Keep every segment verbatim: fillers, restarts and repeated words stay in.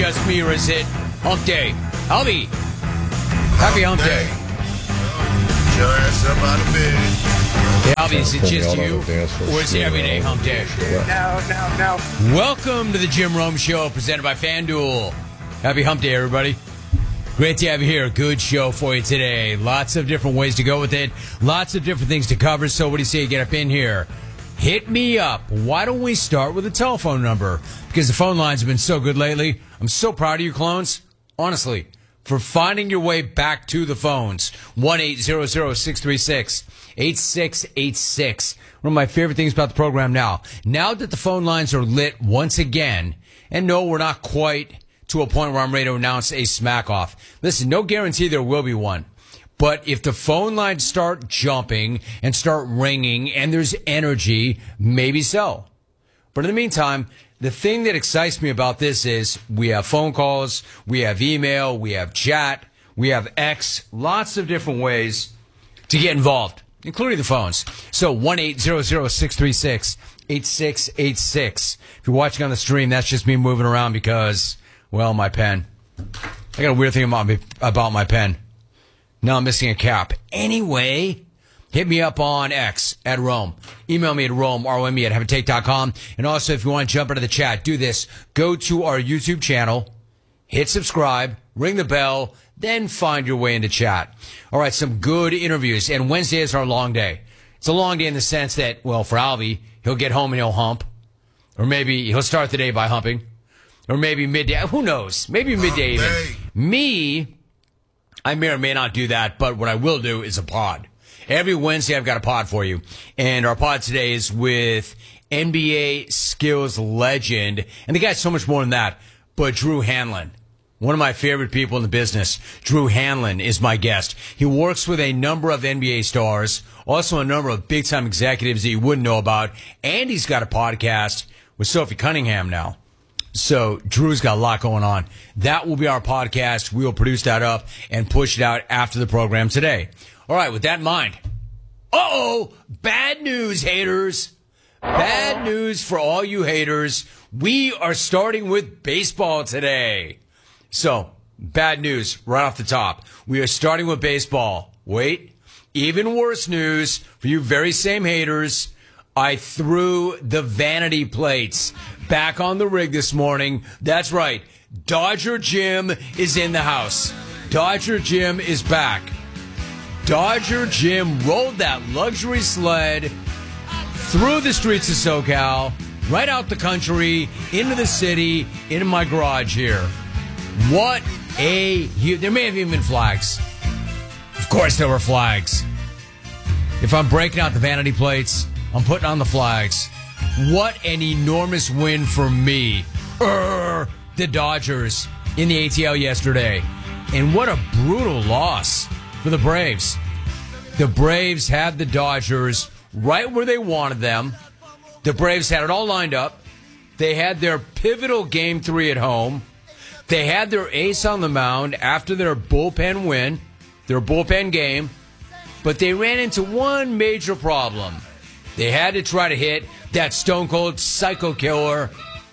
just me, or is it Hump Day? Albie, happy Hump Day. Your ass up out of bed. Hey, Albie, is it just you, or is it every day Hump Day? No, no, no. Welcome to the Jim Rome Show, presented by FanDuel. Happy Hump Day, everybody. Great to have you here. Good show for you today. Lots of different ways to go with it. Lots of different things to cover. So what do you say you get up in here? Hit me up. Why don't we start with a telephone number? Because the phone lines have been so good lately. I'm so proud of you clones, honestly, for finding your way back to the phones. one eight hundred six three six eight six eight six. One of my favorite things about the program now. Now that the phone lines are lit once again, and no, we're not quite to a point where I'm ready to announce a smack off. Listen, no guarantee there will be one. But if the phone lines start jumping and start ringing and there's energy, maybe so. But in the meantime, the thing that excites me about this is we have phone calls, we have email, we have chat, we have X, lots of different ways to get involved, including the phones. So one eight hundred six three six eight six eight six. If you're watching on the stream, that's just me moving around because, well, my pen. I got a weird thing about, me, about my pen. Now I'm missing a cap. Anyway, hit me up on X at Rome. Email me at Rome, R O M E at have a take dot com. And also, if you want to jump into the chat, do this. Go to our YouTube channel, hit subscribe, ring the bell, then find your way into chat. All right, some good interviews. And Wednesday is our long day. It's a long day in the sense that, well, for Albie, he'll get home and he'll hump. Or maybe he'll start the day by humping. Or maybe midday. Who knows? Maybe midday even. Me, I may or may not do that, but what I will do is a pod. Every Wednesday, I've got a pod for you. And our pod today is with N B A skills legend. And the guy's so much more than that, but Drew Hanlen. One of my favorite people in the business. Drew Hanlen is my guest. He works with a number of N B A stars, also a number of big-time executives that you wouldn't know about. And he's got a podcast with Sophie Cunningham now. So Drew's got a lot going on. That will be our podcast. We will produce that up and push it out after the program today. All right, with that in mind. Uh-oh, bad news, haters. Bad news for all you haters. We are starting with baseball today. So, bad news right off the top. We are starting with baseball. Wait, even worse news for you very same haters. I threw the vanity plates back on the rig this morning. That's right. Dodger Jim is in the house. Dodger Jim is back. Dodger Jim rolled that luxury sled through the streets of SoCal, right out the country, into the city, into my garage here. What a... There may have even been flags. Of course there were flags. If I'm breaking out the vanity plates, I'm putting on the flags. What an enormous win for me. Urgh, the Dodgers in the A T L yesterday. And what a brutal loss for the Braves. The Braves had the Dodgers right where they wanted them. The Braves had it all lined up. They had their pivotal game three at home. They had their ace on the mound after their bullpen win, their bullpen game. But they ran into one major problem. They had to try to hit that stone-cold psycho killer,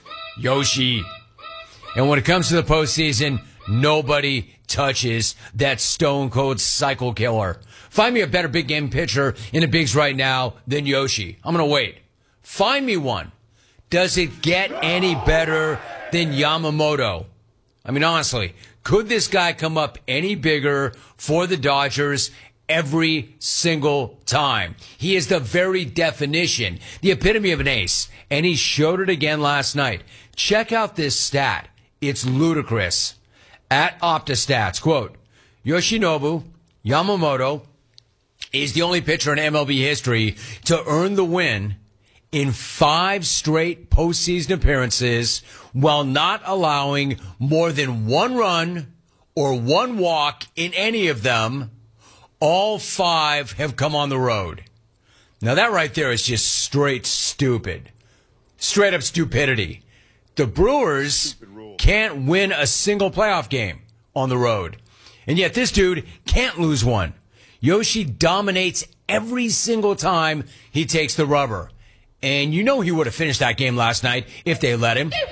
Yoshi. And when it comes to the postseason, nobody touches that stone-cold psycho killer. Find me a better big-game pitcher in the bigs right now than Yoshi. I'm going to wait. Find me one. Does it get any better than Yamamoto? I mean, honestly, could this guy come up any bigger for the Dodgers every single time? He is the very definition, the epitome of an ace, and he showed it again last night. Check out this stat. It's ludicrous. At OptaStats, quote, Yoshinobu Yamamoto is the only pitcher in M L B history to earn the win in five straight postseason appearances while not allowing more than one run or one walk in any of them. All five have come on the road. Now that right there is just straight stupid. Straight up stupidity. The Brewers can't win a single playoff game on the road. And yet this dude can't lose one. Yoshi dominates every single time he takes the rubber. And you know he would have finished that game last night if they let him. Stupid!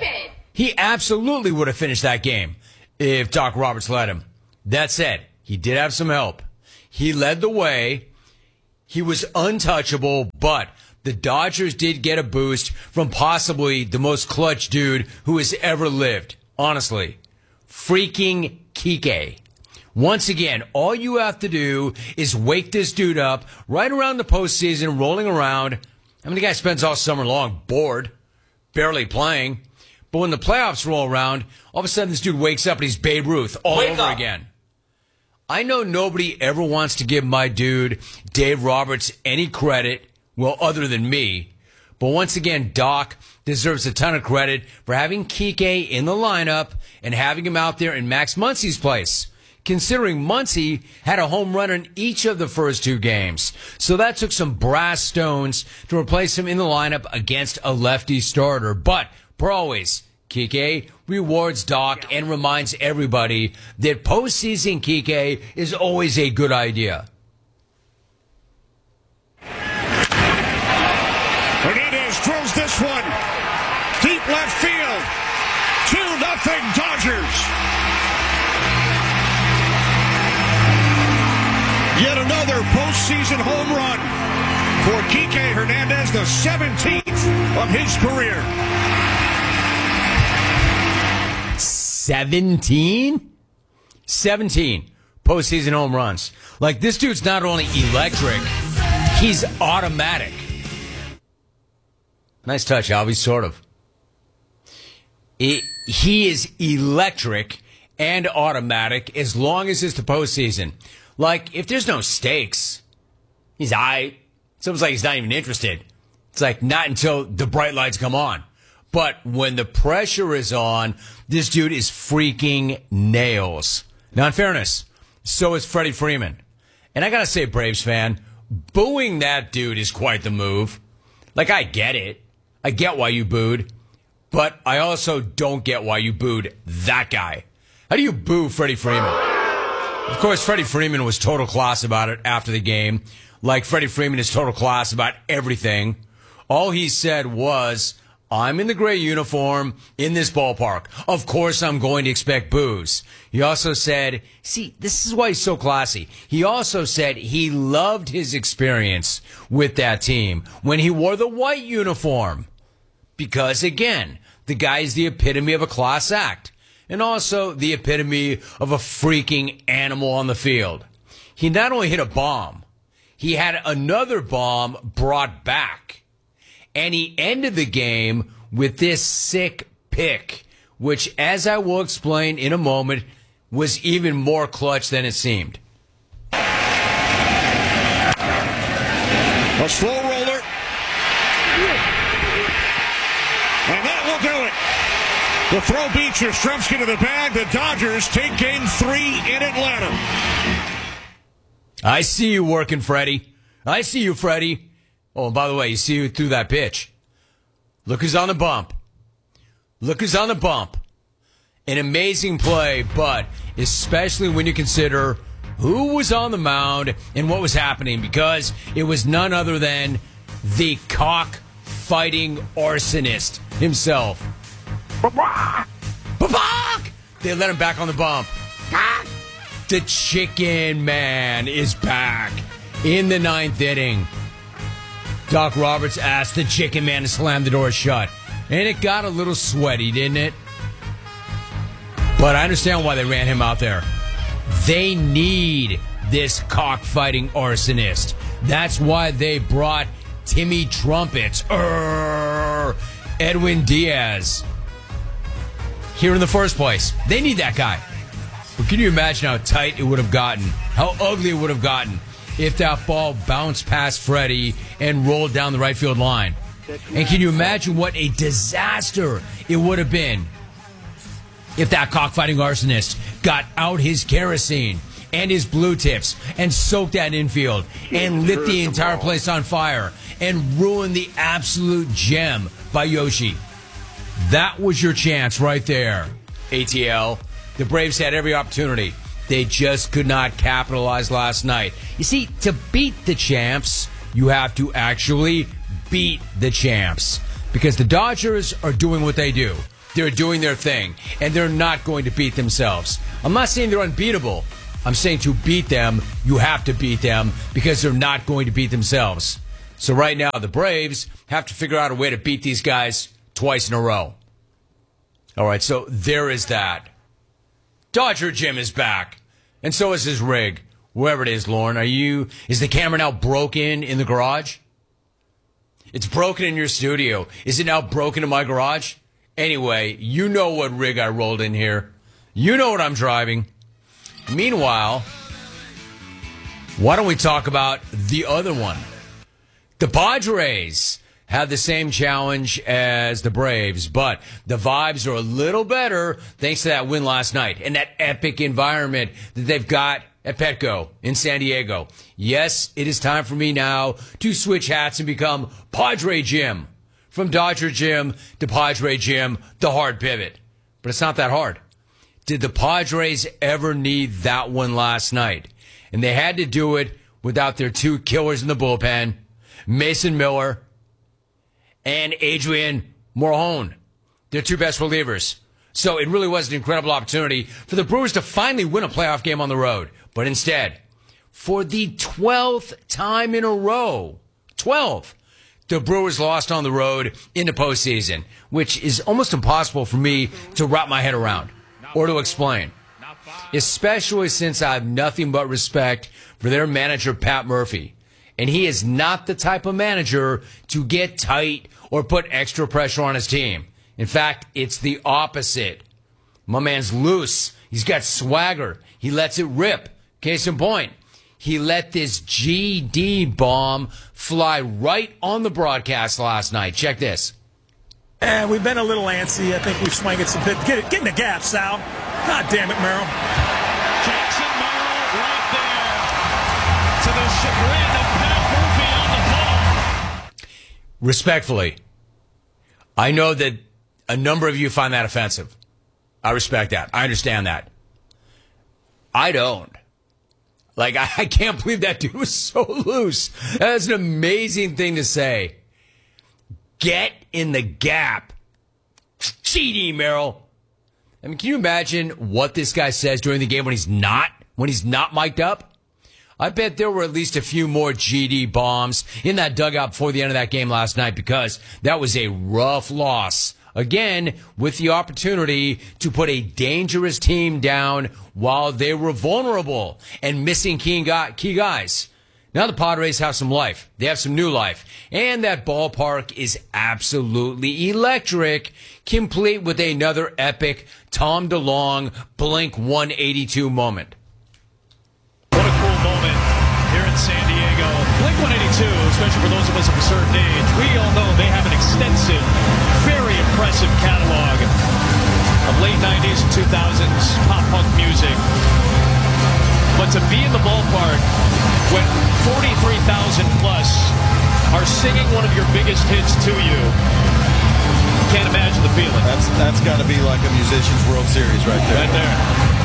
He absolutely would have finished that game if Doc Roberts led him. That said, he did have some help. He led the way. He was untouchable, but the Dodgers did get a boost from possibly the most clutch dude who has ever lived. Honestly. Freaking Kike. Once again, all you have to do is wake this dude up right around the postseason, rolling around. I mean, the guy spends all summer long bored, barely playing. But when the playoffs roll around, all of a sudden this dude wakes up and he's Babe Ruth all Wake over up. again. I know nobody ever wants to give my dude, Dave Roberts, any credit, well, other than me. But once again, Doc deserves a ton of credit for having Kike in the lineup and having him out there in Max Muncy's place, considering Muncy had a home run in each of the first two games. So that took some brass stones to replace him in the lineup against a lefty starter. But, per always, Kike rewards Doc and reminds everybody that postseason Kike is always a good idea. Hernandez drills this one. Deep left field. two nothing Dodgers. Yet another postseason home run for Kike Hernandez, the seventeenth of his career. seventeen? seventeen postseason home runs. Like, this dude's not only electric, he's automatic. Nice touch, Albie, sort of. It, he is electric and automatic as long as it's the postseason. Like, if there's no stakes, he's aight. It's almost like he's not even interested. It's like, not until the bright lights come on. But when the pressure is on, this dude is freaking nails. Now, in fairness, so is Freddie Freeman. And I gotta say, Braves fan, booing that dude is quite the move. Like, I get it. I get why you booed. But I also don't get why you booed that guy. How do you boo Freddie Freeman? Of course, Freddie Freeman was total class about it after the game. Like, Freddie Freeman is total class about everything. All he said was, I'm in the gray uniform in this ballpark. Of course I'm going to expect boos. He also said, see, this is why he's so classy. He also said he loved his experience with that team when he wore the white uniform. Because, again, the guy is the epitome of a class act. And also the epitome of a freaking animal on the field. He not only hit a bomb, he had another bomb brought back. And he ended the game with this sick pick, which, as I will explain in a moment, was even more clutch than it seemed. A slow roller. And that will do it. The throw beats Yastrzemski to the bag. The Dodgers take game three in Atlanta. I see you working, Freddie. I see you, Freddie. Oh, and by the way, you see who threw that pitch. Look who's on the bump. Look who's on the bump. An amazing play, but especially when you consider who was on the mound and what was happening, because it was none other than the cock-fighting arsonist himself. Babak! They let him back on the bump. The Chicken Man is back in the ninth inning. Doc Roberts asked the Chicken Man to slam the door shut. And it got a little sweaty, didn't it? But I understand why they ran him out there. They need this cockfighting arsonist. That's why they brought Timmy Trumpets, Urgh, Edwin Diaz here in the first place. They need that guy. But can you imagine how tight it would have gotten, how ugly it would have gotten if that ball bounced past Freddie and rolled down the right field line? And can you imagine what a disaster it would have been if that cockfighting arsonist got out his kerosene and his blue tips and soaked that infield and lit the entire place on fire and ruined the absolute gem by Yoshi? That was your chance right there, A T L. The Braves had every opportunity. They just could not capitalize last night. You see, to beat the champs, you have to actually beat the champs. Because the Dodgers are doing what they do. They're doing their thing, and they're not going to beat themselves. I'm not saying they're unbeatable. I'm saying to beat them, you have to beat them because they're not going to beat themselves. So right now, the Braves have to figure out a way to beat these guys twice in a row. All right, so there is that. Dodger Jim is back, and so is his rig. Wherever it is, Lauren, are you? Is the camera now broken in the garage? It's broken in your studio. Is it now broken in my garage? Anyway, you know what rig I rolled in here. You know what I'm driving. Meanwhile, why don't we talk about the other one? The Padres have the same challenge as the Braves, but the vibes are a little better thanks to that win last night and that epic environment that they've got at Petco in San Diego. Yes, it is time for me now to switch hats and become Padre Jim. From Dodger Jim to Padre Jim, the hard pivot. But it's not that hard. Did the Padres ever need that one last night? And they had to do it without their two killers in the bullpen, Mason Miller and Adrian Morejon, their two best relievers. So it really was an incredible opportunity for the Brewers to finally win a playoff game on the road. But instead, for the twelfth time in a row, twelve, the Brewers lost on the road in the postseason, which is almost impossible for me to wrap my head around or to explain, especially since I have nothing but respect for their manager, Pat Murphy. And he is not the type of manager to get tight or put extra pressure on his team. In fact, it's the opposite. My man's loose. He's got swagger. He lets it rip. Case in point, he let this G D bomb fly right on the broadcast last night. Check this. And we've been a little antsy. I think we've swung it some bit. Get it, get in the gap, Sal. God damn it, Merrill. Jackson Merrill right there to the chagrin of Pat Murphy on the ball. Respectfully, I know that a number of you find that offensive. I respect that. I understand that. I don't. Like, I, I can't believe that dude was so loose. That's an amazing thing to say. Get in the gap. G D, Merrill. I mean, can you imagine what this guy says during the game when he's not, when he's not mic'd up? I bet there were at least a few more G D bombs in that dugout before the end of that game last night because that was a rough loss. Again, with the opportunity to put a dangerous team down while they were vulnerable and missing key guys. Now the Padres have some life. They have some new life. And that ballpark is absolutely electric, complete with another epic Tom DeLonge Blink one eighty-two moment. What a cool moment here in San Diego. Blink one eighty-two, especially for those of us of a certain age, we all know they have an extensive, very impressive catalog of late nineties and two thousands pop punk music. But to be in the ballpark when forty-three thousand plus are singing one of your biggest hits to you, can't imagine the feeling. That's that's got to be like a musician's World Series right there. Right there.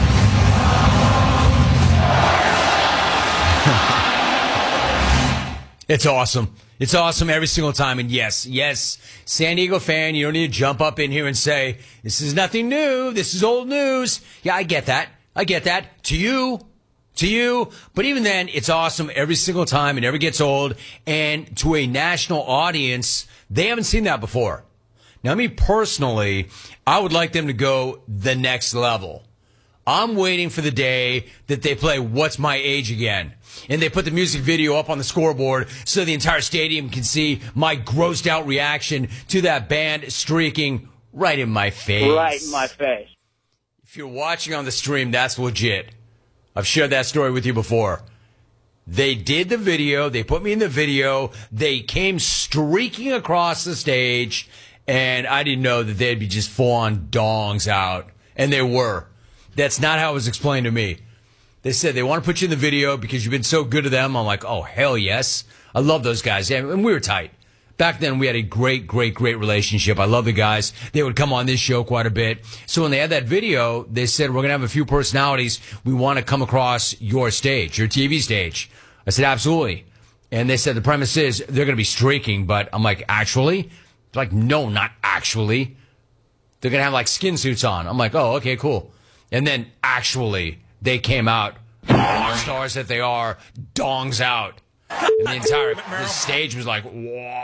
It's awesome. It's awesome every single time. And yes, yes, San Diego fan, you don't need to jump up in here and say, this is nothing new. This is old news. Yeah, I get that. I get that. To you. To you. But even then, it's awesome every single time. It never gets old. And to a national audience, they haven't seen that before. Now, me personally, I would like them to go the next level. I'm waiting for the day that they play What's My Age again. And they put the music video up on the scoreboard so the entire stadium can see my grossed out reaction to that band streaking right in my face. Right in my face. If you're watching on the stream, that's legit. I've shared that story with you before. They did the video. They put me in the video. They came streaking across the stage, and I didn't know that they'd be just full-on dongs out. And they were. That's not how it was explained to me. They said they want to put you in the video because you've been so good to them. I'm like, oh, hell yes. I love those guys. And we were tight. Back then, we had a great, great, great relationship. I love the guys. They would come on this show quite a bit. So when they had that video, they said, we're going to have a few personalities. We want to come across your stage, your T V stage. I said, absolutely. And they said the premise is they're going to be streaking. But I'm like, actually? They're like, no, not actually. They're going to have like skin suits on. I'm like, oh, okay, cool. And then actually they came out, stars that they are, dongs out. And the entire the stage was like, wow.